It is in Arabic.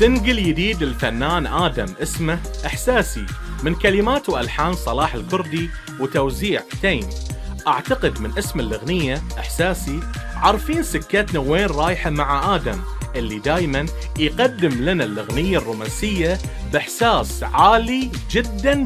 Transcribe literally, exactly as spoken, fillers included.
سنجل جديد للفنان آدم اسمه إحساسي، من كلمات وألحان صلاح الكردي وتوزيع تيم. أعتقد من اسم الأغنية إحساسي عارفين سكتنا وين رايحة مع آدم، اللي دايما يقدم لنا الأغنية الرومانسية بإحساس عالي جدا